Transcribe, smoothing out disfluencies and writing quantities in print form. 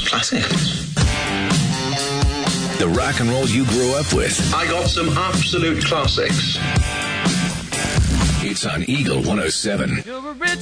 classics. The rock and roll you grew up with. I got some absolute classics. It's on Eagle 107.